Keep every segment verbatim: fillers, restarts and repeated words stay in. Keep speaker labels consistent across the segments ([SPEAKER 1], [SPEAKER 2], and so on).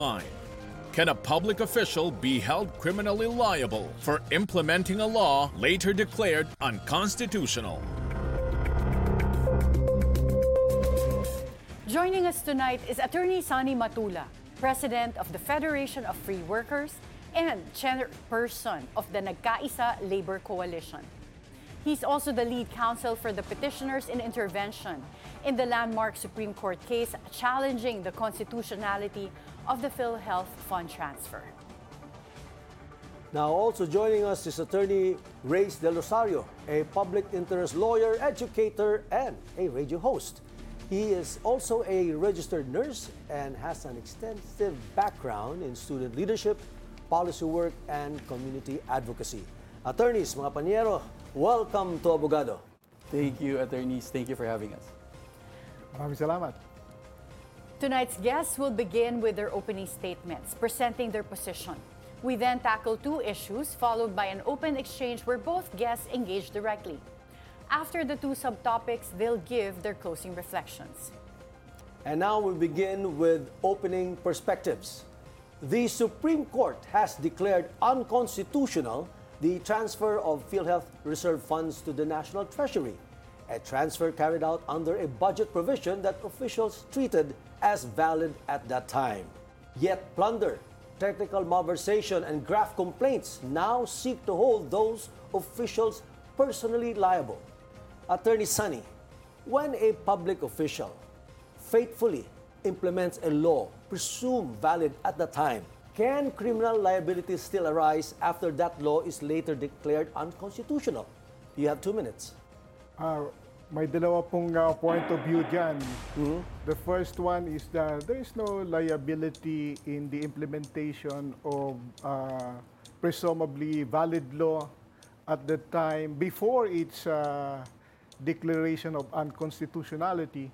[SPEAKER 1] line. Can a public official be held criminally liable for implementing a law later declared unconstitutional?
[SPEAKER 2] Joining us tonight is Attorney Sonny Matula, President of the Federation of Free Workers and Chairperson of the Nagkaisa Labor Coalition. He's also the lead counsel for the petitioners in intervention in the landmark Supreme Court case challenging the constitutionality of the PhilHealth Fund transfer.
[SPEAKER 3] Now also joining us is Attorney Reyes Del Rosario, a public interest lawyer, educator, and a radio host. He is also a registered nurse and has an extensive background in student leadership, policy work, and community advocacy. Attorneys, mga panyero, welcome to Abogado.
[SPEAKER 4] Thank you, attorneys. Thank you for having us.
[SPEAKER 5] Maraming salamat.
[SPEAKER 2] Tonight's guests will begin with their opening statements, presenting their position. We then tackle two issues, followed by an open exchange where both guests engage directly. After the two subtopics, they'll give their closing reflections.
[SPEAKER 3] And now we begin with opening perspectives. The Supreme Court has declared unconstitutional the transfer of PhilHealth reserve funds to the National Treasury, a transfer carried out under a budget provision that officials treated as valid at that time. Yet plunder, technical malversation, and graft complaints now seek to hold those officials personally liable. Attorney Sonny, when a public official faithfully implements a law presumed valid at the time, can criminal liability still arise after that law is later declared unconstitutional? You have two minutes.
[SPEAKER 5] Uh, may dalawa pong uh, point of view dyan. Mm-hmm. The first one is that there is no liability in the implementation of uh, presumably valid law at the time before its uh, declaration of unconstitutionality.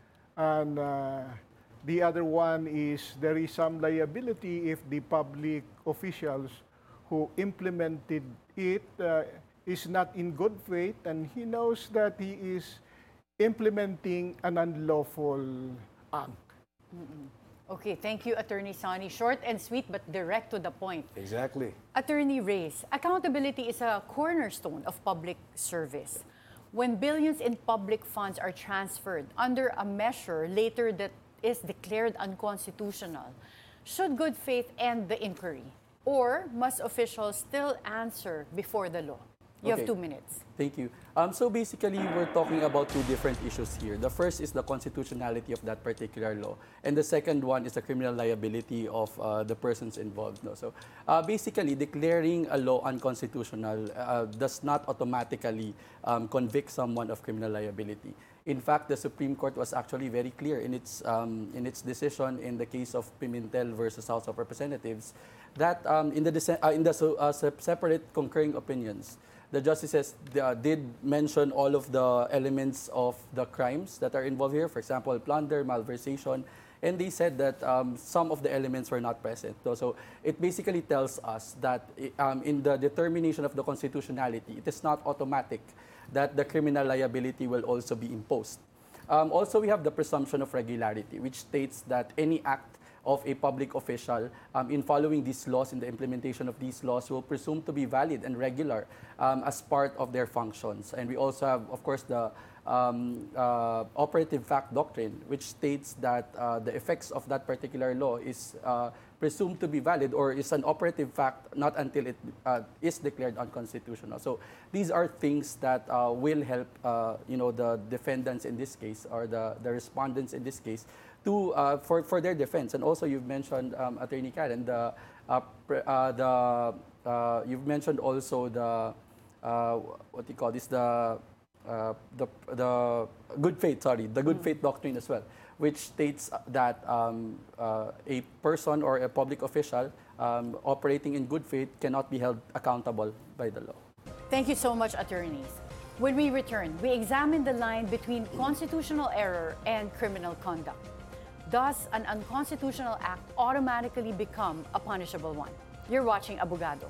[SPEAKER 5] And uh, the other one is there is some liability if the public officials who implemented it uh, is not in good faith and he knows that he is implementing an unlawful act.
[SPEAKER 2] Mm-mm. Okay, thank you, Attorney Sonny. Short and sweet, but direct to the point.
[SPEAKER 3] Exactly.
[SPEAKER 2] Attorney Reyes, accountability is a cornerstone of public service. When billions in public funds are transferred under a measure later that is declared unconstitutional, should good faith end the inquiry? Or must officials still answer before the law? You
[SPEAKER 4] Okay.
[SPEAKER 2] have two minutes.
[SPEAKER 4] Thank you. Um, so basically, we're talking about two different issues here. The first is the constitutionality of that particular law, and the second one is the criminal liability of uh, the persons involved. No? So uh, basically, declaring a law unconstitutional uh, does not automatically um, convict someone of criminal liability. In fact, the Supreme Court was actually very clear in its um, in its decision in the case of Pimentel versus House of Representatives that um, in the uh, in the uh, separate concurring opinions, the justices uh, did mention all of the elements of the crimes that are involved here. For example, plunder, malversation, and they said that um, some of the elements were not present. So, so it basically tells us that um, in the determination of the constitutionality, it is not automatic that the criminal liability will also be imposed. Um, also, we have the presumption of regularity, which states that any act of a public official um, in following these laws, in the implementation of these laws, will presume to be valid and regular um, as part of their functions. And we also have, of course, the um, uh, operative fact doctrine, which states that uh, the effects of that particular law is uh, presumed to be valid or is an operative fact not until it uh, is declared unconstitutional. So these are things that uh, will help uh, you know, the defendants in this case or the, the respondents in this case to, uh, for, for their defense. And also you've mentioned, um, Attorney Karen, the, uh, pre, uh, the, uh, you've mentioned also the, uh, what do you call this, the, uh, the, the good faith, sorry, the good faith doctrine as well, which states that um, uh, a person or a public official um, operating in good faith cannot be held accountable by the law.
[SPEAKER 2] Thank you so much, attorneys. When we return, we examine the line between constitutional error and criminal conduct. Does an unconstitutional act automatically become a punishable one? You're watching Abogado.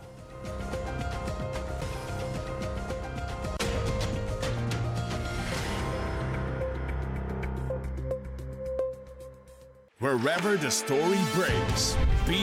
[SPEAKER 1] wherever the story breaks. Be